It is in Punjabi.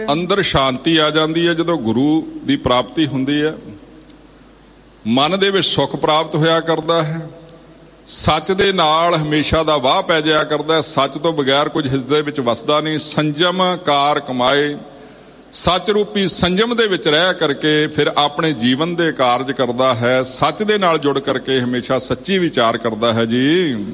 ਅੰਦਰ ਸ਼ਾਂਤੀ ਆ ਜਾਂਦੀ ਹੈ ਜਦੋਂ ਗੁਰੂ ਦੀ ਪ੍ਰਾਪਤੀ ਹੁੰਦੀ ਹੈ। ਮਨ ਦੇ ਵਿੱਚ ਸੁੱਖ ਪ੍ਰਾਪਤ ਹੋਇਆ ਕਰਦਾ ਹੈ। ਸੱਚ ਦੇ ਨਾਲ ਹਮੇਸ਼ਾ ਦਾ ਵਾਹ ਪੈ ਜਾਇਆ ਕਰਦਾ ਹੈ। ਸੱਚ ਤੋਂ ਬਗੈਰ ਕੁਝ ਹਿਰਦੇ ਵਿੱਚ ਵਸਦਾ ਨਹੀਂ। ਸੰਜਮ ਕਾਰ ਕਮਾਏ, ਸੱਚ ਰੂਪੀ ਸੰਜਮ ਦੇ ਵਿੱਚ ਰਹਿ ਕਰਕੇ ਫਿਰ ਆਪਣੇ ਜੀਵਨ ਦੇ ਕਾਰਜ ਕਰਦਾ ਹੈ। ਸੱਚ ਦੇ ਨਾਲ ਜੁੜ ਕਰਕੇ ਹਮੇਸ਼ਾ ਸੱਚੀ ਵਿਚਾਰ ਕਰਦਾ ਹੈ ਜੀ।